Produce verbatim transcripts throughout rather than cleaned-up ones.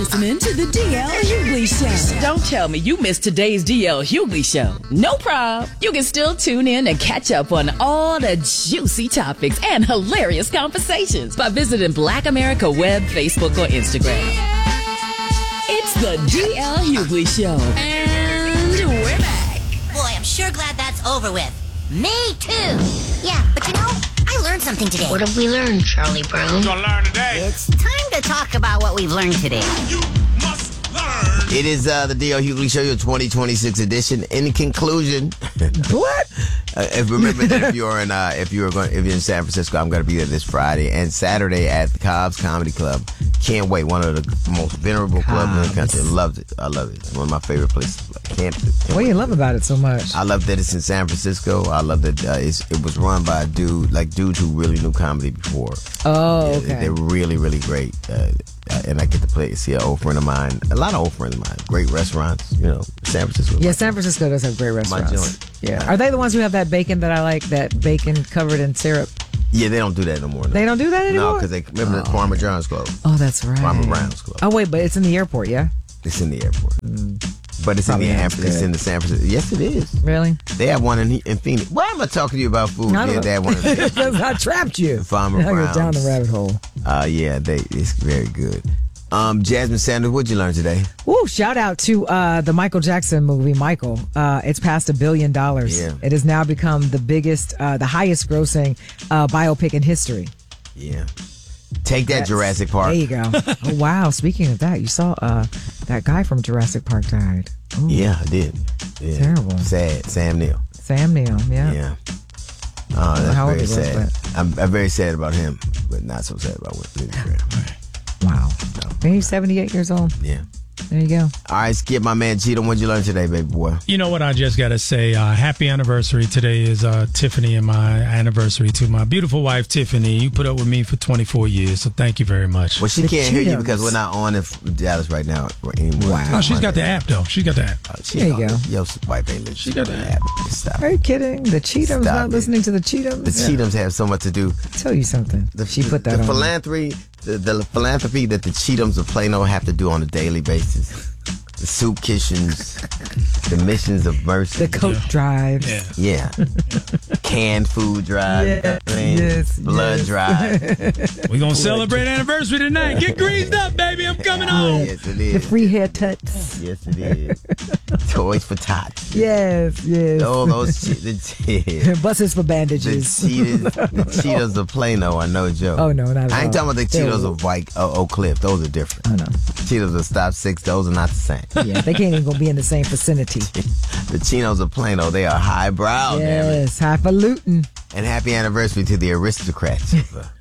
listening to the D L Hughley Show. Don't tell me you missed today's D L Hughley Show. No problem. You can still tune in and catch up on all the juicy topics and hilarious conversations by visiting Black America Web, Facebook, or Instagram. It's the D L Hughley Show. And we're back. Boy, I'm sure glad that's over with. Me too. Yeah, but you know, I learned something today. What have we learned, Charlie Brown? We're gonna learn today. It's time to talk about what we've learned today. You must learn. It is uh, the D L Hughley Show, your twenty twenty-six edition. In conclusion, what? Uh, if remember that if you're in uh, if you're going if you're in San Francisco, I'm going to be there this Friday and Saturday at the Cobb's Comedy Club. Can't wait. One of the most venerable clubs in the country. Loved it. I love it. It's one of my favorite places. Can't. can't what do you love about it so much? I love that it's in San Francisco. I love that uh, it's, it was run by a dude like dudes who really knew comedy before. Oh, yeah, okay. They're really really great. Uh, and I get to play see an old friend of mine. A lot of old friends of mine. Great restaurants. You know, San Francisco. Yeah, San Francisco does have great restaurants. My joint. Yeah. Are they the ones who have that bacon that I like? That bacon covered in syrup? Yeah, they don't do that no more. No. They don't do that anymore? No, because they remember oh. the Farmer John's Club. Oh, that's right. Farmer Brown's Club. Oh, wait, but it's in the airport, yeah? It's in the airport. Mm. But it's Probably in the airport. It's in the San Francisco. Yes, it is. Really? They have one in, in Phoenix. Why am I talking to you about food? I Yeah, know. they have one in Phoenix. I trapped you. Farmer now Brown's. You're down the rabbit hole. Uh, yeah, they it's very good. Um, Jasmine Sanders, what'd you learn today? Ooh, shout out to uh, the Michael Jackson movie, Michael. Uh, it's passed a billion dollars. Yeah. It has now become the biggest, uh, the highest grossing uh, biopic in history. Yeah. Take that, That's, Jurassic Park. There you go. Oh, wow. Speaking of that, you saw uh, that guy from Jurassic Park died. Ooh. Yeah, I did. Yeah. Terrible. Sad. Sam Neill. Sam Neill, yeah. Yeah. Oh, that's How old very was sad. that? I'm, I'm very sad about him, but not so sad about what Lindsey Graham. Wow. No. He's seventy-eight years old. Yeah. There you go. All right, Skip, my man Cheatham, what'd you learn today, baby boy? You know what? I just got to say, uh, happy anniversary. Today is uh, Tiffany and my anniversary to my beautiful wife, Tiffany. You put up with me for twenty-four years, so thank you very much. Well, she The can't hear you Cheetahs. because we're not on in Dallas right now anymore. Wow. Oh, she's got the app, though. She's got the app. Uh, she, There you go. Yo, wife ain't listening. She got to the app. Stop. Are you kidding? The Cheetahs Stop not it. listening to the Cheetahs? The Cheathams have so much to do. Tell you something. The, she put that the on. philanthropy, the, the philanthropy that the Cheathams of Plano have to do on a daily basis. The soup kitchens, the missions of mercy. The coat Yeah. drives. Yeah. Yeah. Canned food drive. Yeah, I mean, yes, blood yes. drive. We're going to celebrate anniversary tonight. Get greased up, baby. I'm coming home. Yes, it The is. free hair tuts. Yes, it is. Toys for tots. Yes, yes. Oh, those che- the, yeah. Buses for the bandages. Cheetos, the Cheetos of Plano are no joke. Oh, no, not at I ain't all. talking about the They're- Cheetos of White uh, Oak Cliff. Those are different. Oh, no. Cheetos of Stop Six. Those are not the same. Yeah, they can't even go be in the same vicinity. The Chinos of Plano, they are highbrow, damn it. Yes, highfalutin. And happy anniversary to the aristocrats.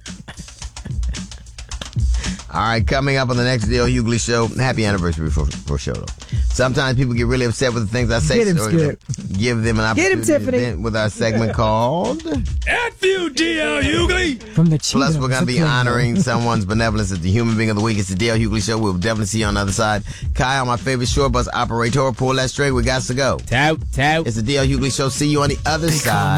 All right, coming up on the next D L Hughley Show. Happy anniversary for, for show, though. Sometimes people get really upset with the things I say. Get him, so Skip. give them an Get him, opportunity Tiffany. to vent with our segment called... F you, D L Hughley. From the Cheetahs. Plus, we're going to be of Plano. honoring someone's benevolence as the human being of the week. It's the D L Hughley Show. We'll definitely see you on the other side. Kyle, my favorite short bus operator. Pull that straight. We got to go. Tout, tout. It's the D L Hughley Show. See you on the other side.